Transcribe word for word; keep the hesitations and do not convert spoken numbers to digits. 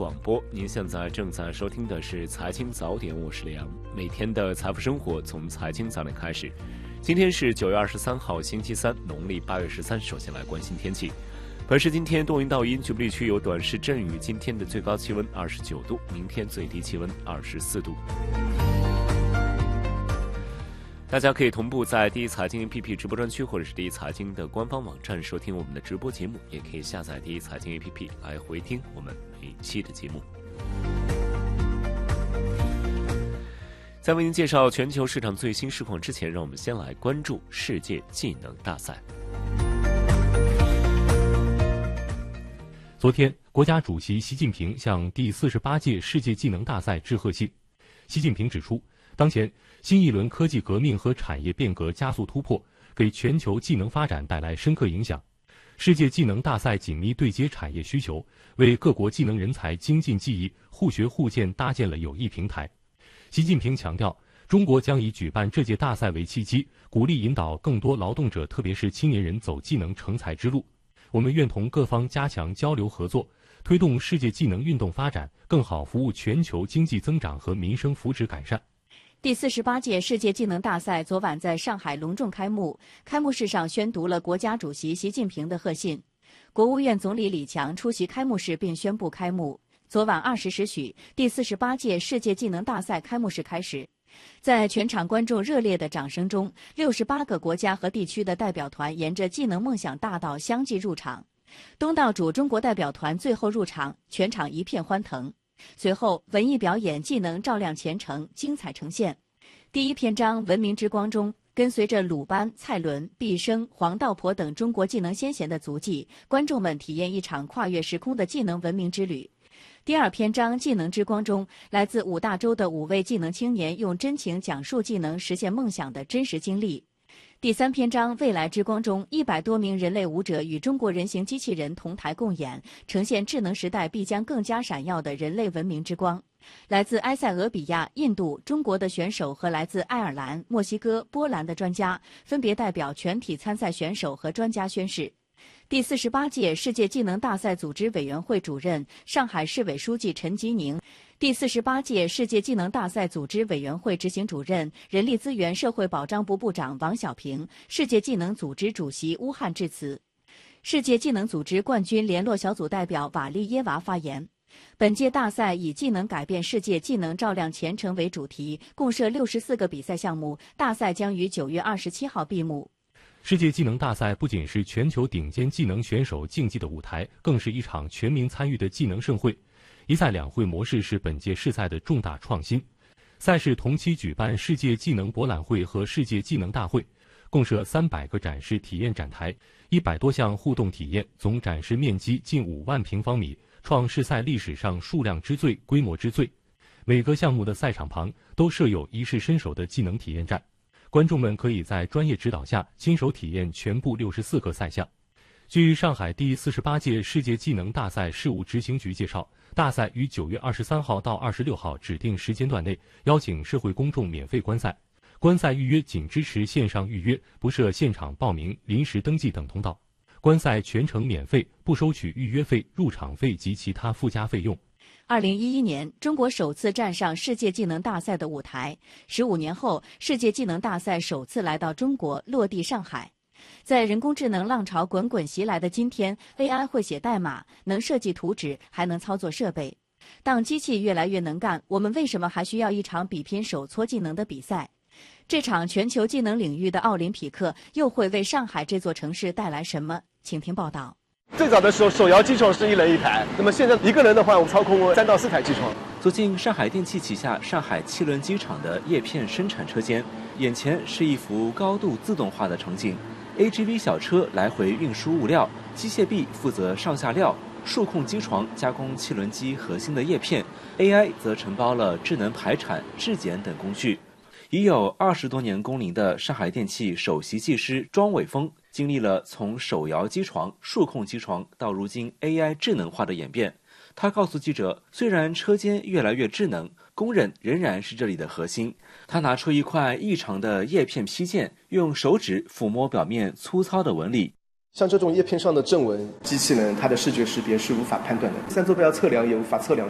广播。您现在正在收听的是财经早点，我是李阳。每天的财富生活从财经早点开始。今天是九月二十三号，星期三，农历八月十三。首先来关心天气。本市今天多云到阴，局部地区有短时阵雨。今天的最高气温二十九度，明天最低气温二十四度。大家可以同步在第一财经 A P P 直播专区或者是第一财经的官方网站收听我们的直播节目，也可以下载第一财经 A P P 来回听我们每期的节目。在为您介绍全球市场最新市况之前，让我们先来关注世界技能大赛。 昨天，国家主席习近平向第四十八届世界技能大赛致贺信。习近平指出，当前新一轮科技革命和产业变革加速突破，给全球技能发展带来深刻影响。世界技能大赛紧密对接产业需求，为各国技能人才精进技艺、互学互鉴搭建了有益平台。习近平强调，中国将以举办这届大赛为契机，鼓励引导更多劳动者，特别是青年人走技能成才之路。我们愿同各方加强交流合作，推动世界技能运动发展，更好服务全球经济增长和民生福祉改善。 第四十八届世界技能大赛昨晚在上海隆重开幕，开幕式上宣读了国家主席习近平的贺信。国务院总理李强出席开幕式并宣布开幕。昨晚二十时许，第四十八届世界技能大赛开幕式开始。在全场观众热烈的掌声中，六十八个国家和地区的代表团沿着技能梦想大道相继入场。东道主中国代表团最后入场，全场一片欢腾。随后，文艺表演技能照亮前程，精彩呈现。第一篇章《文明之光》中，跟随着鲁班、蔡伦、毕生、黄道婆等中国技能先贤的足迹，观众们体验一场跨越时空的技能文明之旅。第二篇章《技能之光》中，来自五大洲的五位技能青年用真情讲述技能实现梦想的真实经历。第三篇章《未来之光》中，一百多名人类舞者与中国人形机器人同台共演，呈现智能时代必将更加闪耀的人类文明之光。来自埃塞俄比亚、印度、中国的选手和来自爱尔兰、墨西哥、波兰的专家分别代表全体参赛选手和专家宣誓。第四十八届世界技能大赛组织委员会主任、上海市委书记陈吉宁，第四十八届世界技能大赛组织委员会执行主任、人力资源社会保障部部长王小平，世界技能组织主席乌汉致辞。世界技能组织冠军联络小组代表瓦利耶娃发言。本届大赛以技能改变世界、技能照亮前程为主题，共设六十四个比赛项目，大赛将于九月二十七号闭幕。 世界技能大赛不仅是全球顶尖技能选手竞技的舞台，更是一场全民参与的技能盛会。一赛两会模式是本届世赛的重大创新。赛事同期举办世界技能博览会和世界技能大会，共设三百个展示体验展台，一百多项互动体验，总展示面积近五万平方米，创世赛历史上数量之最、规模之最。每个项目的赛场旁都设有一试身手的技能体验站。观众们可以在专业指导下亲手体验全部六十四个赛项。据上海第四十八届世界技能大赛事务执行局介绍，大赛于九月二十三号到二十六号指定时间段内邀请社会公众免费观赛，观赛预约仅支持线上预约，不设现场报名、临时登记等通道。观赛全程免费，不收取预约费、入场费及其他附加费用。 二零一一年，中国首次站上世界技能大赛的舞台。十五年后，世界技能大赛首次来到中国，落地上海。在人工智能浪潮滚滚袭来的今天 ，A I 会写代码，能设计图纸，还能操作设备。当机器越来越能干，我们为什么还需要一场比拼手搓技能的比赛？这场全球技能领域的奥林匹克又会为上海这座城市带来什么？请听报道。 最早的时候，手摇机床是一人一台，那么现在一个人的话，我操控三到四台机床。 走进上海电气旗下上海汽轮机厂的叶片生产车间，眼前是一幅高度自动化的场景。A G V 小车来回运输物料，机械臂负责上下料，数控机床加工汽轮机核心的叶片 ，A I 则承包了智能排产、质检等工序。已有二十多年工龄的上海电气首席技师庄伟峰，经历了从手摇机床、数控机床到如今 A I 智能化的演变。他告诉记者，虽然车间越来越智能，工人仍然是这里的核心。他拿出一块异常的叶片批件，用手指抚摸表面粗糙的纹理。 像这种叶片上的正纹，机器呢，它的视觉识别是无法判断的，三坐标测量也无法测量。